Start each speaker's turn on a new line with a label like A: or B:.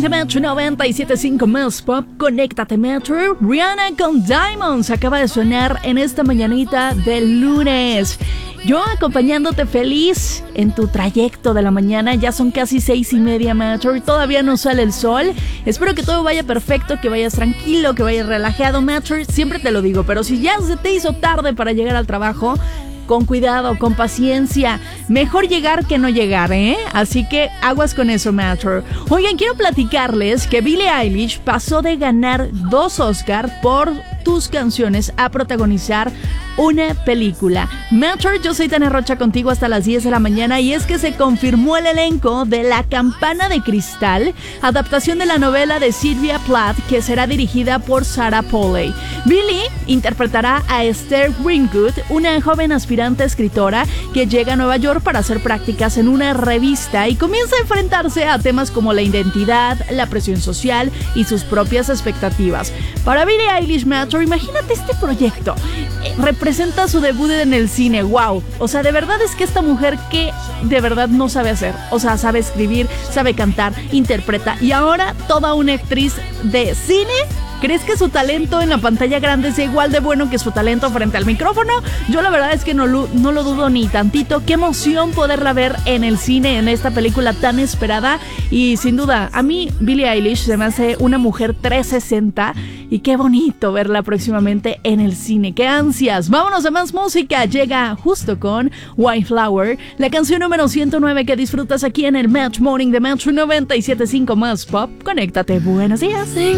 A: de Metro 97.5 más pop. Conéctate Metro. Rihanna con Diamonds acaba de sonar en esta mañanita del lunes. Yo acompañándote feliz en tu trayecto de la mañana. Ya son casi 6:30, Metro, y todavía no sale el sol. Espero que todo vaya perfecto, que vayas tranquilo, que vayas relajado, Metro. Siempre te lo digo, pero si ya se te hizo tarde para llegar al trabajo, con cuidado, con paciencia. Mejor llegar que no llegar, ¿eh? Así que aguas con eso, Metro. Oigan, quiero platicarles que Billie Eilish pasó de ganar 2 Oscar por tus canciones a protagonizar una película. Metro, yo soy Tania Rocha contigo hasta las 10 de la mañana y es que se confirmó el elenco de La Campana de Cristal, adaptación de la novela de Sylvia Plath que será dirigida por Sarah Polley. Billie interpretará a Esther Greenwood, una joven aspirante escritora que llega a Nueva York para hacer prácticas en una revista y comienza a enfrentarse a temas como la identidad, la presión social y sus propias expectativas. Para Billie Eilish, Metro, imagínate este proyecto. Representa su debut en el cine, wow. O sea, de verdad es que esta mujer que de verdad no sabe hacer. O sea, sabe escribir, sabe cantar, interpreta y ahora toda una actriz de cine. ¿Crees que su talento en la pantalla grande es igual de bueno que su talento frente al micrófono? Yo la verdad es que no lo dudo ni tantito. Qué emoción poderla ver en el cine, en esta película tan esperada. Y sin duda, a mí Billie Eilish se me hace una mujer 360 y qué bonito verla próximamente en el cine. ¡Qué ansias! Vámonos a más música. Llega justo con White Flower, la canción número 109 que disfrutas aquí en el Match Morning de Metro 97.5 más pop. Conéctate. Buenos días.